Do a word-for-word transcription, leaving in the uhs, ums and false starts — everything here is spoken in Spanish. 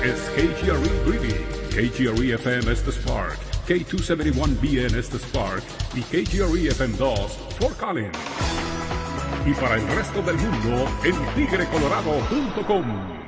es K G R E Greeley, K G R E F M es The Spark, K doscientos setenta y uno B N es The Spark y K G R E F M dos Fort Collins. Y para el resto del mundo en tigre colorado punto com.